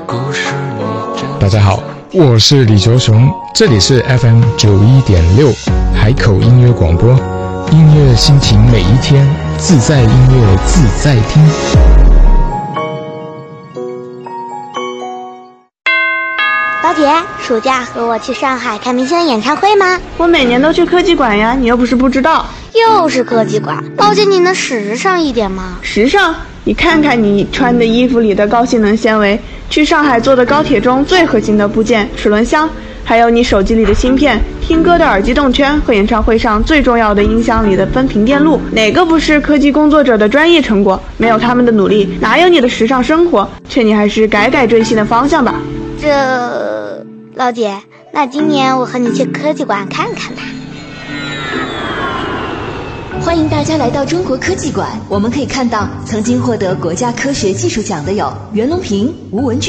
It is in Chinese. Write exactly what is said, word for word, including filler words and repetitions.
大家好，我是李卓雄，这里是 F M 九一点六海口音乐广播，音乐心情每一天，自在音乐自在听。 老铁，暑假和我去上海看明星的演唱会吗？ 我每年都去科技馆呀，你又不是不知道。 又是科技馆，老姐你能时尚一点吗？ 时尚？你看看你穿的衣服里的高性能纤维，去上海坐的高铁中最核心的部件齿轮箱，还有你手机里的芯片，听歌的耳机动圈和演唱会上最重要的音箱里的分频电路，哪个不是科技工作者的专业成果？没有他们的努力，哪有你的时尚生活？劝你还是改改追星的方向吧。 这，老姐，那今年我和你去科技馆看看吧。 欢迎大家来到中国科技馆，我们可以看到曾经获得国家科学技术奖的有袁隆平、吴文俊。